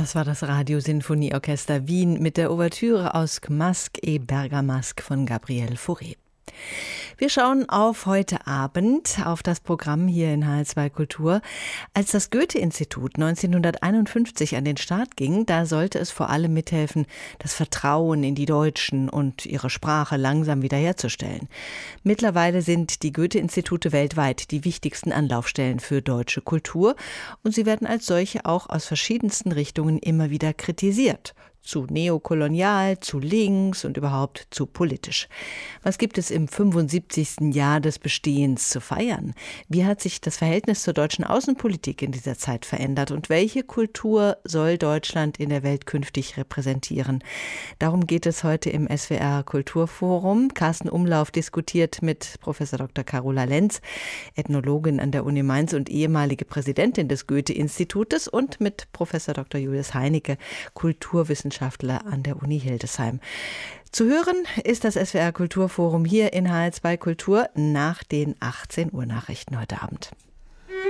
Das war das Radiosinfonieorchester Wien mit der Ouvertüre aus Masque et Bergamasque von Gabriel Fauré. Wir schauen auf heute Abend auf das Programm hier in HR2 Kultur. Als das Goethe-Institut 1951 an den Start ging, da sollte es vor allem mithelfen, das Vertrauen in die Deutschen und ihre Sprache langsam wiederherzustellen. Mittlerweile sind die Goethe-Institute weltweit die wichtigsten Anlaufstellen für deutsche Kultur und sie werden als solche auch aus verschiedensten Richtungen immer wieder kritisiert. Zu neokolonial, zu links und überhaupt zu politisch. Was gibt es im 75. Jahr des Bestehens zu feiern? Wie hat sich das Verhältnis zur deutschen Außenpolitik in dieser Zeit verändert und welche Kultur soll Deutschland in der Welt künftig repräsentieren? Darum geht es heute im SWR Kulturforum. Carsten Umlauf diskutiert mit Professor Dr. Carola Lenz, Ethnologin an der Uni Mainz und ehemalige Präsidentin des Goethe-Institutes, und mit Professor Dr. Julius Heinecke, Kulturwissenschaftler an der Uni Hildesheim. Zu hören ist das SWR Kulturforum hier in HR2 Kultur nach den 18 Uhr Nachrichten heute Abend.